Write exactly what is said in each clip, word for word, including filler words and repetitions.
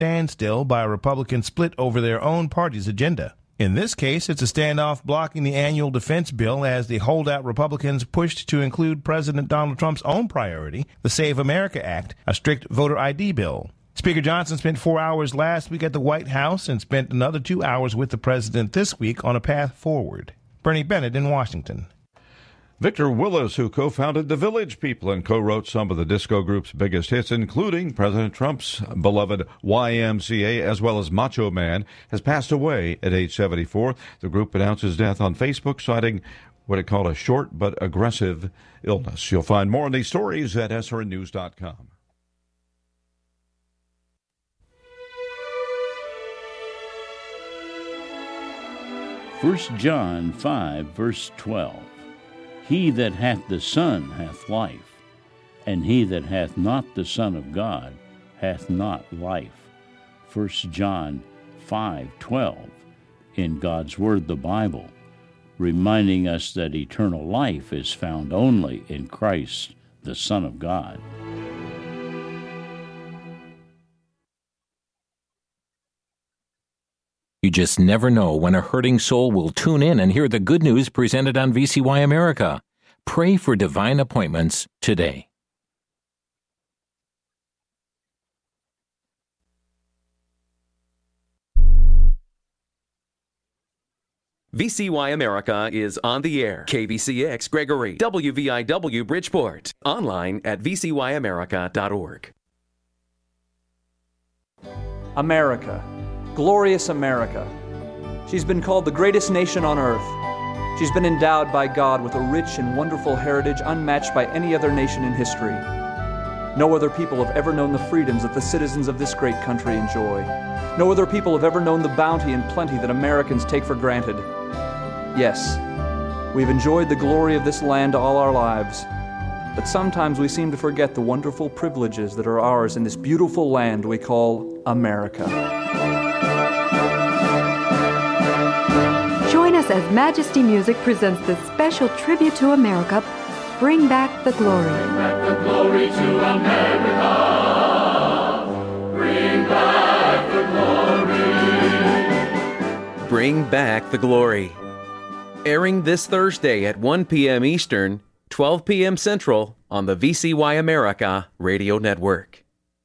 standstill by a Republican split over their own party's agenda. In this case, it's a standoff blocking the annual defense bill as the holdout Republicans pushed to include President Donald Trump's own priority, the Save America Act, a strict voter I D bill. Speaker Johnson spent four hours last week at the White House and spent another two hours with the president this week on a path forward. Bernie Bennett in Washington. Victor Willis, who co-founded The Village People and co-wrote some of the disco group's biggest hits, including President Trump's beloved Y M C A as well as Macho Man, has passed away at age seventy-four. The group announced his death on Facebook, citing what it called a short but aggressive illness. You'll find more on these stories at S R N news dot com. First John five, verse twelve. He that hath the Son hath life, and he that hath not the Son of God hath not life. First John five twelve, in God's Word, the Bible, reminding us that eternal life is found only in Christ, the Son of God. You just never know when a hurting soul will tune in and hear the good news presented on V C Y America. Pray for divine appointments today. V C Y America is on the air. K V C X Gregory, W V I W Bridgeport. Online at v c y america dot org. America. Glorious America. She's been called the greatest nation on earth. She's been endowed by God with a rich and wonderful heritage unmatched by any other nation in history. No other people have ever known the freedoms that the citizens of this great country enjoy. No other people have ever known the bounty and plenty that Americans take for granted. Yes, we've enjoyed the glory of this land all our lives, but sometimes we seem to forget the wonderful privileges that are ours in this beautiful land we call America. Join us as Majesty Music presents this special tribute to America, Bring Back the Glory. Bring back the glory to America. Bring back the glory. Bring Back the Glory. Airing this Thursday at one p.m. Eastern, twelve p.m. Central on the V C Y America Radio Network.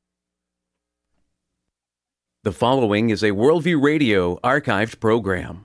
The following is a Worldview Radio archived program.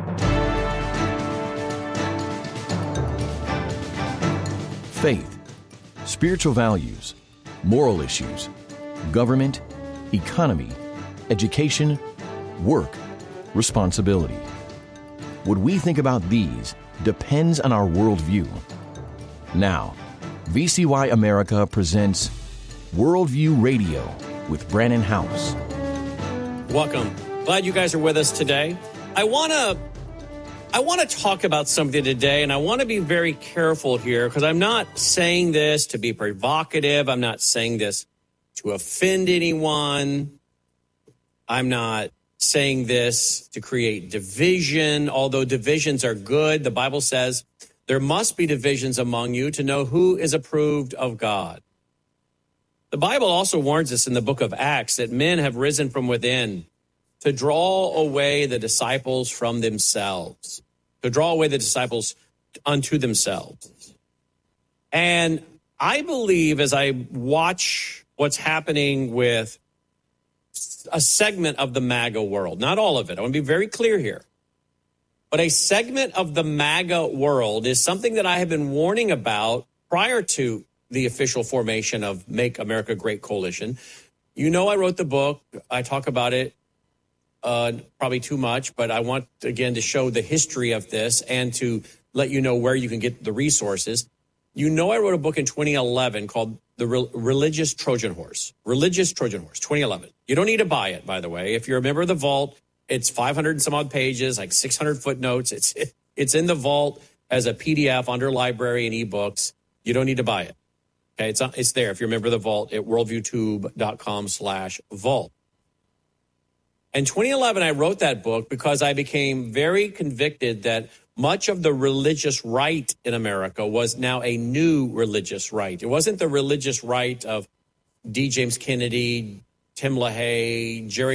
Faith, spiritual values, moral issues, government, economy, education, work, responsibility. What we think about these depends on our worldview. Now, V C Y America presents Worldview Radio with Brannon House. Welcome. Glad you guys are with us today. I want to I want to talk about something today, and I want to be very careful here because I'm not saying this to be provocative. I'm not saying this to offend anyone. I'm not saying this to create division, although divisions are good. The Bible says there must be divisions among you to know who is approved of God. The Bible also warns us in the book of Acts that men have risen from within to draw away the disciples from themselves, to draw away the disciples unto themselves. And I believe as I watch what's happening with a segment of the MAGA world, not all of it, I want to be very clear here, but a segment of the MAGA world is something that I have been warning about prior to the official formation of Make America Great Coalition. You know, I wrote the book. I talk about it uh, probably too much, but I want, again, to show the history of this and to let you know where you can get the resources. You know, I wrote a book in twenty eleven called The Re- Religious Trojan Horse. Religious Trojan Horse, twenty eleven. You don't need to buy it, by the way. If you're a member of the Vault, it's five hundred and some odd pages, like six hundred footnotes. It's it's in the Vault as a P D F under library and ebooks. You don't need to buy it. Okay, it's it's there if you're a member of the Vault at worldviewtube.com slash vault. In twenty eleven, I wrote that book because I became very convicted that much of the religious right in America was now a new religious right. It wasn't the religious right of D. James Kennedy, Tim LaHaye, Jerry